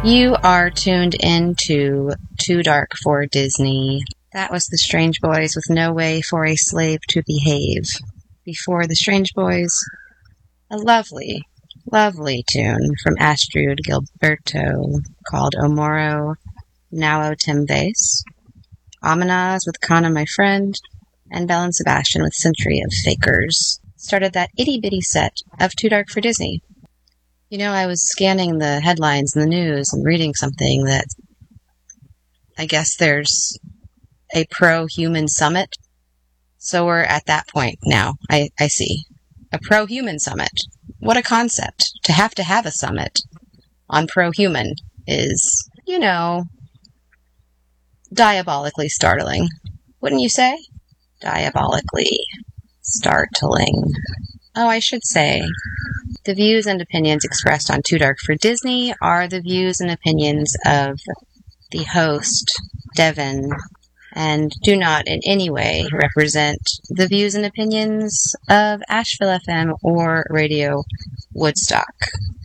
You are tuned into Too Dark for Disney. That was the Strange Boys with No Way for a Slave to Behave. Before the Strange Boys, a lovely, lovely tune from Astrud Gilberto called O Moro Now Tembes, Amanaz with Kana My Friend, and Belle and Sebastian with Century of Fakers started that itty-bitty set of Too Dark for Disney. You know, I was scanning the headlines in the news and reading something that I guess there's a pro-human summit. So we're at that point now, I see. A pro-human summit. What a concept. To have a summit on pro-human is, you know, diabolically startling. Wouldn't you say? Diabolically startling. Oh, I should say, the views and opinions expressed on Too Dark for Disney are the views and opinions of the host, Devin, and do not in any way represent the views and opinions of Asheville FM or Radio Woodstock.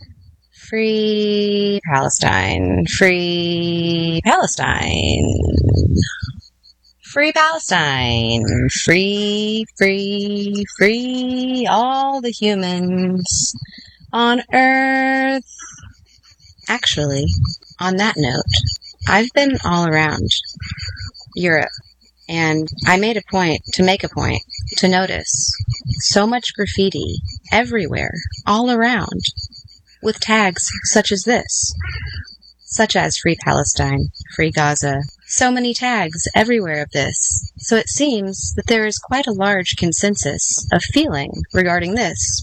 Free Palestine. Free Palestine. Free Palestine. Free, free, free all the humans on Earth. Actually, on that note, I've been all around Europe, and I made a point to notice so much graffiti everywhere, all around, with tags such as this, such as Free Palestine, Free Gaza. So many tags everywhere of this. So it seems that there is quite a large consensus of feeling regarding this